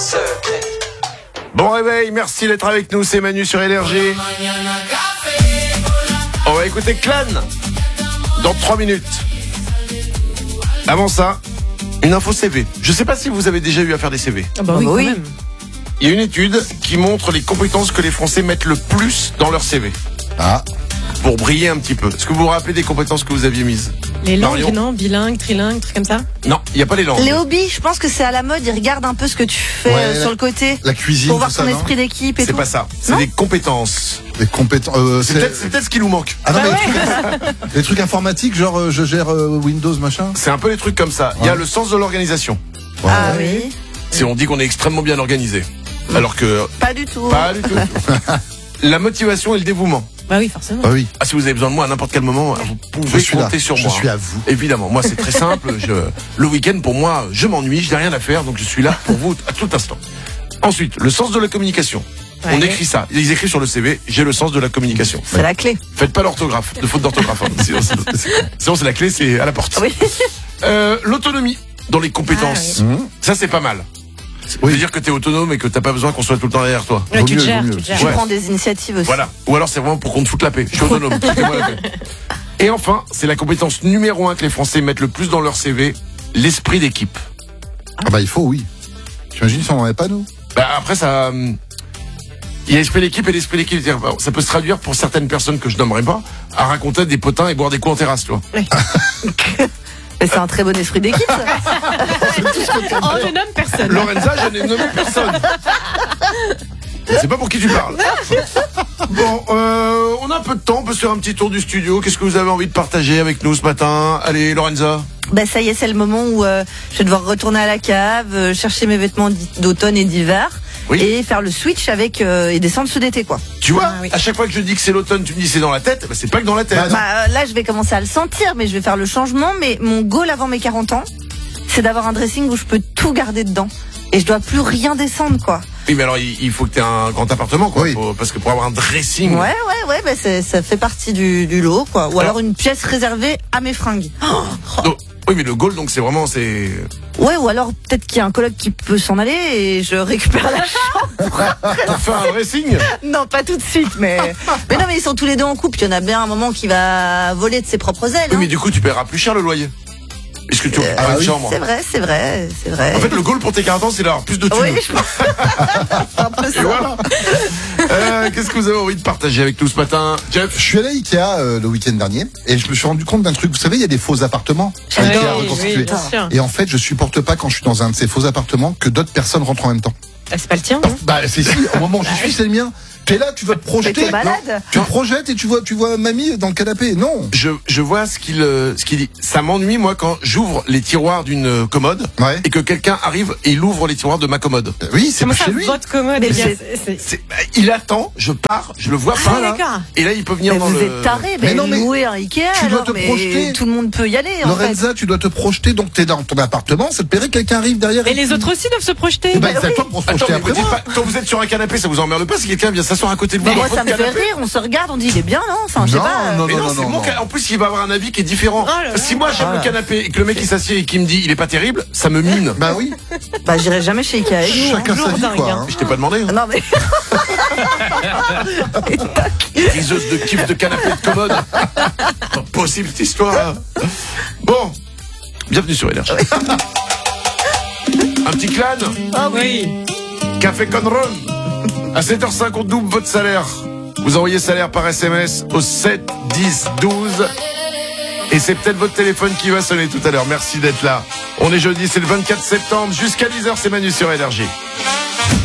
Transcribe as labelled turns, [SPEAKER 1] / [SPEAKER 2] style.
[SPEAKER 1] Bon réveil, merci d'être avec nous, c'est Manu sur Énergie. On va écouter Clan dans 3 minutes. Avant ça, une info CV. Je sais pas si vous avez déjà eu à faire des CV.
[SPEAKER 2] Ah bah oui, quand même.
[SPEAKER 1] Il y a une étude qui montre les compétences que les Français mettent le plus dans leur CV.
[SPEAKER 3] Ah.
[SPEAKER 1] Pour briller un petit peu. Est-ce que vous vous rappelez des compétences que vous aviez mises?
[SPEAKER 2] Les langues,
[SPEAKER 1] Marion?
[SPEAKER 2] non? Bilingue, trilingue, trucs comme ça?
[SPEAKER 1] Non, il n'y a pas les langues.
[SPEAKER 4] Les hobbies, je pense que c'est à la mode. Ils regardent un peu ce que tu fais sur le côté.
[SPEAKER 3] La cuisine,
[SPEAKER 4] pour voir
[SPEAKER 3] tout ça,
[SPEAKER 4] ton
[SPEAKER 3] non
[SPEAKER 4] esprit d'équipe et
[SPEAKER 1] C'est
[SPEAKER 4] tout.
[SPEAKER 1] pas ça. C'est
[SPEAKER 4] Non
[SPEAKER 1] des compétences.
[SPEAKER 3] Les compétences.
[SPEAKER 1] C'est peut-être ce qui nous manque.
[SPEAKER 3] Ah non, mais les trucs informatiques, genre je gère Windows, machin.
[SPEAKER 1] C'est un peu des trucs comme ça. Il y a le sens de l'organisation.
[SPEAKER 3] Ouais.
[SPEAKER 4] Ah oui.
[SPEAKER 1] Si on dit qu'on est extrêmement bien organisé. Alors que
[SPEAKER 4] Pas du tout.
[SPEAKER 1] pas du tout. La motivation et le dévouement.
[SPEAKER 2] Bah oui, forcément.
[SPEAKER 3] Ah oui.
[SPEAKER 1] Ah, si vous avez besoin de moi à n'importe quel moment, vous
[SPEAKER 3] Je
[SPEAKER 1] pouvez
[SPEAKER 3] suis
[SPEAKER 1] compter
[SPEAKER 3] là.
[SPEAKER 1] sur
[SPEAKER 3] Je
[SPEAKER 1] moi.
[SPEAKER 3] suis à vous.
[SPEAKER 1] Évidemment, moi c'est très simple. Le week-end pour moi, je m'ennuie, je n'ai rien à faire, donc je suis là pour vous à tout instant. Ensuite, le sens de la communication.
[SPEAKER 2] Ouais.
[SPEAKER 1] On écrit ça. Ils écrivent sur le CV, j'ai le sens de la communication.
[SPEAKER 4] C'est la clé.
[SPEAKER 1] Faites pas l'orthographe, de faute d'orthographe. Hein. Sinon, c'est la clé, c'est à la porte.
[SPEAKER 4] Oui.
[SPEAKER 1] L'autonomie dans les compétences. Ça c'est pas mal. Ça veut dire que t'es autonome et que t'as pas besoin qu'on soit tout le temps derrière toi.
[SPEAKER 2] Ouais,
[SPEAKER 3] Vaut
[SPEAKER 2] tu te
[SPEAKER 3] mieux,
[SPEAKER 2] gères,
[SPEAKER 3] vaut mieux.
[SPEAKER 2] tu te gères.
[SPEAKER 4] Tu
[SPEAKER 1] Ouais.
[SPEAKER 4] prends des initiatives aussi.
[SPEAKER 1] Voilà. Ou alors c'est vraiment pour qu'on te foute la paix. Je suis autonome. Foutez-moi la paix. Et enfin, c'est la compétence numéro 1 que les Français mettent le plus dans leur CV, l'esprit d'équipe.
[SPEAKER 3] Ah bah il faut, oui. T'imagines si on n'en avait pas, nous?
[SPEAKER 1] Bah après ça, il y a l'esprit d'équipe et l'esprit d'équipe. C'est-à-dire, ça peut se traduire pour certaines personnes que je nommerai pas à raconter des potins et boire des coups en terrasse, tu vois.
[SPEAKER 4] Mais c'est un très bon esprit d'équipe, ça.
[SPEAKER 2] Oh, je nomme personne.
[SPEAKER 1] Lorenza, je n'ai nommé personne. C'est pas pour qui tu parles. Bon, on a un peu de temps, on peut se faire un petit tour du studio. Qu'est-ce que vous avez envie de partager avec nous ce matin? Allez, Lorenza.
[SPEAKER 4] Bah ça y est, c'est le moment où je vais devoir retourner à la cave, chercher mes vêtements d'automne et d'hiver.
[SPEAKER 1] Oui.
[SPEAKER 4] Et faire le switch avec et descendre sous d'été, quoi.
[SPEAKER 1] Tu vois,
[SPEAKER 2] oui.
[SPEAKER 1] à chaque fois que je dis que c'est l'automne, tu me dis c'est dans la tête. Bah, c'est pas que dans la tête.
[SPEAKER 4] Là, je vais commencer à le sentir, mais je vais faire le changement. Mais mon goal avant mes 40 ans, c'est d'avoir un dressing où je peux tout garder dedans. Et je dois plus rien descendre, quoi.
[SPEAKER 1] Oui, mais alors il faut que tu aies un grand appartement, quoi.
[SPEAKER 3] Oui.
[SPEAKER 1] Parce que pour avoir un dressing.
[SPEAKER 4] Ouais, bah ça fait partie du lot, quoi. Ou alors une pièce réservée à mes fringues.
[SPEAKER 1] Donc, oui, mais le goal, donc c'est vraiment c'est.
[SPEAKER 4] Ouais, ou alors peut-être qu'il y a un coloc qui peut s'en aller et je récupère la chambre.
[SPEAKER 1] Pour faire un dressing.
[SPEAKER 4] Non, pas tout de suite, mais non, mais ils sont tous les deux en couple. Il y en a bien un moment qui va voler de ses propres ailes.
[SPEAKER 1] Oui, mais
[SPEAKER 4] Hein.
[SPEAKER 1] du coup, tu paieras plus cher le loyer. Est-ce que tu auras
[SPEAKER 3] ah
[SPEAKER 1] une
[SPEAKER 3] oui,
[SPEAKER 1] chambre?
[SPEAKER 4] C'est vrai.
[SPEAKER 1] En fait, le goal pour tes 40 ans, c'est d'avoir plus de thunes.
[SPEAKER 4] Oui, je pense. C'est un peu
[SPEAKER 1] Et
[SPEAKER 4] ça.
[SPEAKER 1] voilà. Qu'est-ce que vous avez envie de partager avec nous ce matin, Jeff?
[SPEAKER 3] Je suis allé à Ikea le week-end dernier et je me suis rendu compte d'un truc. Vous savez, il y a des faux appartements à
[SPEAKER 2] Oui,
[SPEAKER 3] Ikea
[SPEAKER 2] oui,
[SPEAKER 3] reconstitués.
[SPEAKER 2] bien sûr.
[SPEAKER 3] Et en fait, je supporte pas quand je suis dans un de ces faux appartements que d'autres personnes rentrent en même temps.
[SPEAKER 2] Ah, c'est pas le tien, non?
[SPEAKER 3] Bah c'est si, au moment où j'y suis, c'est le mien. T'es là, tu vas te
[SPEAKER 4] Mais
[SPEAKER 3] projeter.
[SPEAKER 4] t'es malade.
[SPEAKER 3] Non, tu te projettes et tu vois mamie dans le canapé. Non.
[SPEAKER 1] Je vois ce qu'il dit. Ça m'ennuie, moi, quand j'ouvre les tiroirs d'une commode
[SPEAKER 3] Ouais.
[SPEAKER 1] et que quelqu'un arrive et il ouvre les tiroirs de ma commode.
[SPEAKER 3] Oui, c'est
[SPEAKER 2] Comment
[SPEAKER 3] pas
[SPEAKER 2] ça,
[SPEAKER 3] chez lui.
[SPEAKER 2] votre commode?
[SPEAKER 4] Mais
[SPEAKER 2] Eh bien,
[SPEAKER 1] Il attend, je pars, je le vois
[SPEAKER 2] Ah,
[SPEAKER 1] pas là.
[SPEAKER 2] d'accord.
[SPEAKER 1] Et là, il peut venir
[SPEAKER 4] Mais
[SPEAKER 1] dans
[SPEAKER 4] vous
[SPEAKER 1] le.
[SPEAKER 4] êtes tarés.
[SPEAKER 3] Mais non, mais
[SPEAKER 4] louer un Ikea,
[SPEAKER 3] tu dois
[SPEAKER 4] alors,
[SPEAKER 3] te
[SPEAKER 4] mais
[SPEAKER 3] projeter.
[SPEAKER 4] tout le monde peut y aller, en fait.
[SPEAKER 3] Lorenza, tu dois te projeter, donc t'es dans ton appartement, ça te plairait que quelqu'un arrive derrière.
[SPEAKER 2] Et les autres aussi doivent se projeter.
[SPEAKER 3] Eh ben, c'est à toi pour se
[SPEAKER 1] Attends,
[SPEAKER 3] projeter
[SPEAKER 1] mais
[SPEAKER 3] après
[SPEAKER 1] vous dites
[SPEAKER 3] moi.
[SPEAKER 1] pas, quand vous êtes sur un canapé, ça vous emmerde pas si quelqu'un vient s'asseoir à côté de vous
[SPEAKER 4] Mais
[SPEAKER 1] dans
[SPEAKER 4] moi, ça
[SPEAKER 1] votre
[SPEAKER 4] me fait
[SPEAKER 1] canapé?
[SPEAKER 4] rire. On se regarde, on dit, il est bien, non? Enfin, je sais
[SPEAKER 3] Non,
[SPEAKER 4] pas.
[SPEAKER 3] non,
[SPEAKER 1] Mais non,
[SPEAKER 3] non,
[SPEAKER 1] c'est
[SPEAKER 3] non,
[SPEAKER 1] mon
[SPEAKER 3] non.
[SPEAKER 1] En plus, il va avoir un avis qui est différent.
[SPEAKER 2] Oh là là.
[SPEAKER 1] Si moi j'aime le canapé et que le mec il s'assied et qui me dit il est pas terrible, ça me mine.
[SPEAKER 3] Bah oui,
[SPEAKER 4] Bah, j'irai jamais chez Ikea avec vous.
[SPEAKER 3] chacun sa vie,
[SPEAKER 2] dingue,
[SPEAKER 3] quoi.
[SPEAKER 2] hein.
[SPEAKER 3] hein.
[SPEAKER 1] Je t'ai pas demandé. Hein.
[SPEAKER 4] Non, mais.
[SPEAKER 1] Friseuse de kiff de canapé de commode. Pas possible cette histoire. Bon, bienvenue sur Énergie. Un petit clan.
[SPEAKER 2] Ah oui.
[SPEAKER 1] Café Con Rum. À 7h05, on double votre salaire. Vous envoyez salaire par SMS au 7 10 12. Et c'est peut-être votre téléphone qui va sonner tout à l'heure. Merci d'être là. On est jeudi, c'est le 24 septembre. Jusqu'à 10h, c'est Manu sur Énergie.